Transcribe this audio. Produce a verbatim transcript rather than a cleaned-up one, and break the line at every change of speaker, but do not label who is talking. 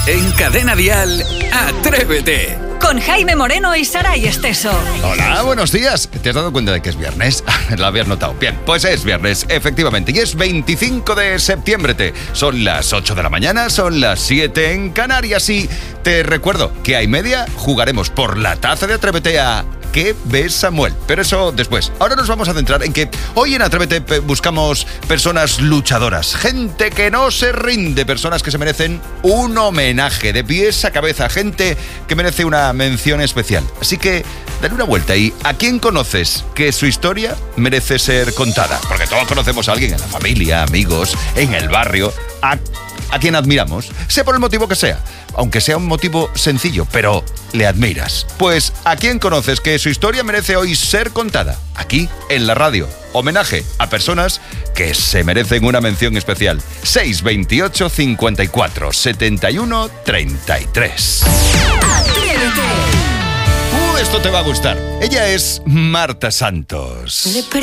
En Cadena Dial, Atrévete.
Con Jaime Moreno y Saray Esteso.
Hola, buenos días. ¿Te has dado cuenta de que es viernes? Lo habías notado. Bien, pues es viernes, efectivamente. Y es veinticinco de septiembre. Te. Son las ocho de la mañana, son las siete en Canarias. Y te recuerdo que a y media jugaremos por la taza de Atrévete a... ¿Qué ves, Samuel? Pero eso después. Ahora nos vamos a centrar en que hoy en Atrévete buscamos personas luchadoras, gente que no se rinde, personas que se merecen un homenaje de pies a cabeza, gente que merece una mención especial. Así que dale una vuelta y ¿a quién conoces que su historia merece ser contada? Porque todos conocemos a alguien en la familia, amigos, en el barrio, a, a quien admiramos, sea por el motivo que sea. Aunque sea un motivo sencillo, pero le admiras. Pues, ¿a quién conoces que su historia merece hoy ser contada? Aquí, en la radio. Homenaje a personas que se merecen una mención especial. seis veintiocho cincuenta y cuatro setenta y uno treinta y tres. Uh, esto te va a gustar. Ella es Marta Santos.